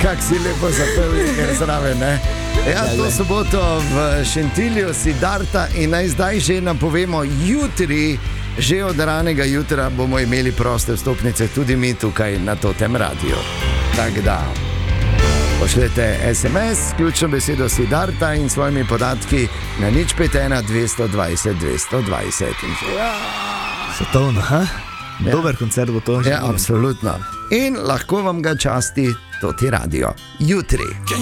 Kak si lepo zapel, je zraven, ne? Ja, to soboto v Šentilju Siddharta in naj zdaj že napovemo, jutri, že od ranega jutra bomo imeli proste vstopnice tudi mi tukaj na Totem Radiu. Tako da pošljete SMS, ključno besedo Siddharta in svojimi podatki na 051 220 220. Svetovno, ha? Ja. Dober koncert bo to. Ja, absolutno. In lahko vam ga časti Toti Radio. Jutri.